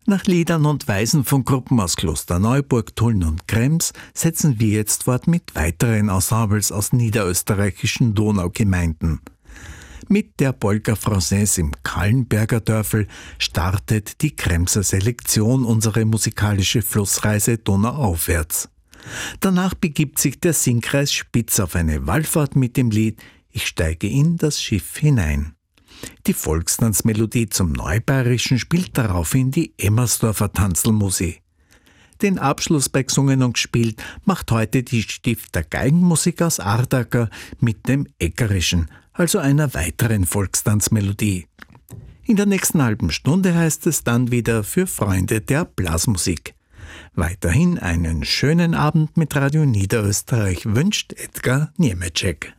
Nach Liedern und Weisen von Gruppen aus Klosterneuburg, Tulln und Krems setzen wir jetzt fort mit weiteren Ensembles aus niederösterreichischen Donaugemeinden. Mit der Polka Française im Kallenberger Dörfel startet die Kremser Selektion unsere musikalische Flussreise donauaufwärts. Danach begibt sich der Singkreis Spitz auf eine Wallfahrt mit dem Lied »Ich steige in das Schiff hinein«. Die Volkstanzmelodie zum Neubayerischen spielt daraufhin die Emmersdorfer Tanzlmusik. Den Abschluss bei Gesungen und gespielt macht heute die Stifter Geigenmusik aus Ardacker mit dem Eckerischen, also einer weiteren Volkstanzmelodie. In der nächsten halben Stunde heißt es dann wieder für Freunde der Blasmusik. Weiterhin einen schönen Abend mit Radio Niederösterreich wünscht Edgar Niemeczek.